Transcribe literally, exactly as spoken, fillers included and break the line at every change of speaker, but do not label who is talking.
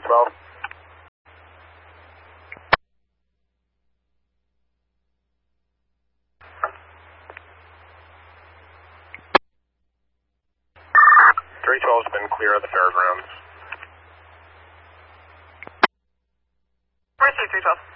twelve. three twelve's been clear of the fairgrounds.
Where's three twelve?